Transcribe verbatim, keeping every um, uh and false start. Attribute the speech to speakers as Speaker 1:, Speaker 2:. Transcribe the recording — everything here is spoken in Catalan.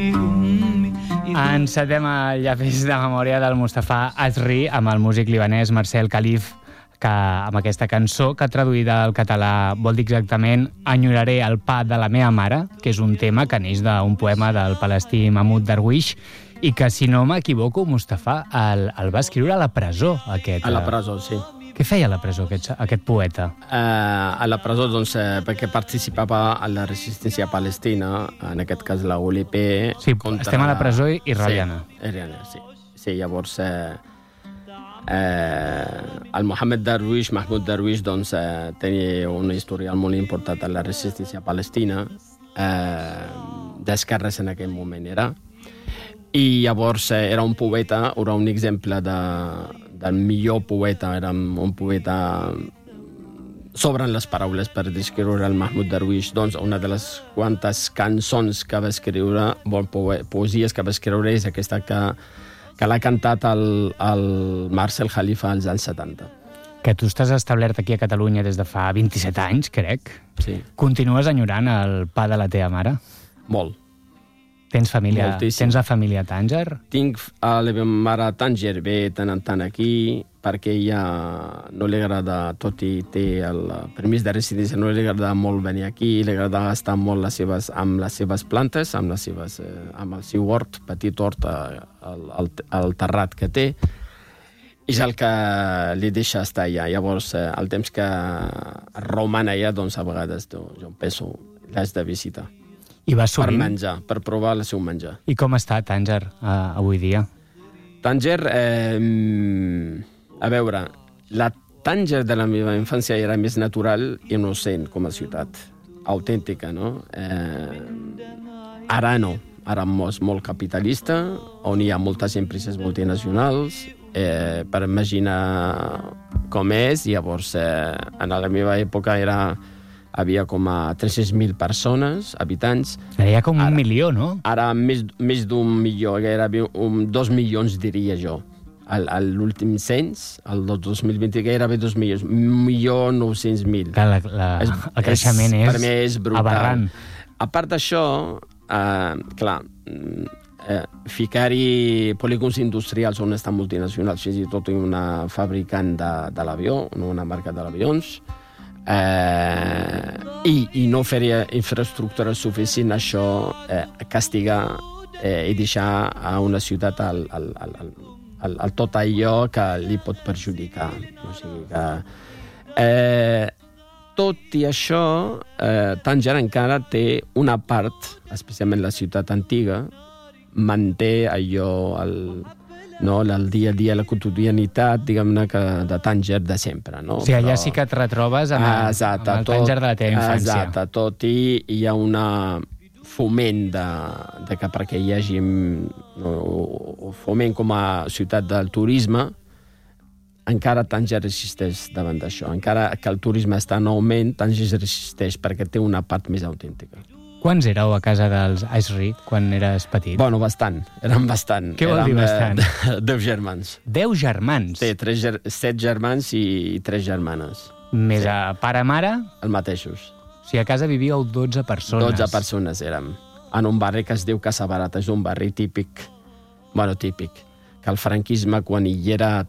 Speaker 1: Encetem el llapis de memòria del Mustafa Azri amb el músic libanès Marcel Khalif, que amb aquesta cançó, que traduïda al català vol dir exactament "Enyoraré el pa de la meva mare", que és un tema que neix d'un poema del palestí Mahmoud Darwish, i que, si no m'equivoco, Mustafa el, el va escriure a la presó, aquest...
Speaker 2: A la presó, sí.
Speaker 1: Què feia a la presó, aquest, aquest poeta?
Speaker 2: Uh, a la presó, doncs, eh, perquè participava a la resistència palestina, en aquest cas la U L P...
Speaker 1: Sí, contra... estem a la presó israeliana.
Speaker 2: Sí, israeliana, sí. Sí, llavors, eh, eh, el Mohammed Darwish, Mahmoud Darwish, doncs, eh, tenia un historial molt important a la resistència palestina, eh, d'esquerres en aquell moment era, i llavors eh, era un poeta, era un exemple de, del millor poeta, era un poeta... Sobren les paraules per descriure el Mahmoud Darwish. Doncs una de les quantes cançons que va escriure, bon, poesies que va escriure, és aquesta que, que l'ha cantat el, el Marcel Khalifa als anys setanta.
Speaker 1: Que tu estàs establert aquí a Catalunya des de fa vint-i-set anys, crec.
Speaker 2: Sí.
Speaker 1: Continues enyorant el pa de la teva mare?
Speaker 2: Molt.
Speaker 1: Tens família,
Speaker 2: Moltíssim.
Speaker 1: tens la família a Tànger?
Speaker 2: Tinc a la meva mare a Tànger, ve tant en tant aquí, perquè ella no li agrada, tot i té el permís de residència, no li agrada molt venir aquí, li agrada estar molt les seves, amb les seves plantes, amb, les seves, eh, amb el seu hort, petit hort eh, al, al, al terrat que té, és el que li deixa estar allà. Llavors, eh, el temps que roman allà, doncs a vegades jo penso, l'has de visitar.
Speaker 1: I vas sovint?
Speaker 2: Per menjar, per provar el seu menjar.
Speaker 1: I com està Tànger eh, avui dia?
Speaker 2: Tànger, eh, a veure, la Tànger de la meva infància era més natural i innocent com a ciutat, autèntica, no? Eh, ara no, ara és molt capitalista, on hi ha moltes empreses multinacionals, eh, per imaginar com és, llavors eh, en la meva època era... havia com a tres-cents mil persones, habitants.
Speaker 1: Ara hi ha com un ara, milió, no?
Speaker 2: Ara més, més d'un milió, gairebé un, dos milions, diria jo. A l'últim cens, el dos mil vint, gairebé dos milions. Un milió nou-cents mil.
Speaker 1: La, la, és, el creixement és,
Speaker 2: per mi és brutal.
Speaker 1: Aberrant.
Speaker 2: A part d'això, eh, clar, eh, ficar-hi polígons industrials on estan multinacionals, fins i tot una fabricant de, de l'avió, una marca de l'avions, Eh, i, i no fer infraestructura suficient, això eh, castigar eh, i deixar a una ciutat al, al, al, al, al tot allò que li pot perjudicar. O sigui que, eh, tot i això, eh, Tànger encara té una part, especialment la ciutat antiga, manté allò... El, no, el dia a dia, la quotidianitat, diguem-ne, que de Tànger de sempre, no?
Speaker 1: O sigui, allà sí que et retrobes amb, el,
Speaker 2: exacte,
Speaker 1: amb el
Speaker 2: tot,
Speaker 1: Tànger de la teva infància.
Speaker 2: Exacte, tot i hi ha una foment de, de que perquè hi hagi no, foment com a ciutat del turisme, encara Tànger resisteix davant d'això. Encara que el turisme està en augment, Tànger resisteix perquè té una part més autèntica.
Speaker 1: Quants éreu a casa dels Azri quan eres petit?
Speaker 2: Bueno, bastant. Érem bastant.
Speaker 1: Què vol dir bastant?
Speaker 2: Eh, deu germans.
Speaker 1: Deu germans?
Speaker 2: Sí, tres, set germans i, i tres germanes.
Speaker 1: Més
Speaker 2: sí.
Speaker 1: a pare-mare?
Speaker 2: Els mateixos.
Speaker 1: O sigui, a casa vivíeu dotze persones.
Speaker 2: dotze persones érem. En un barri que es diu Casa Barata. És un barri típic, bueno, típic, que el franquisme, quan hi era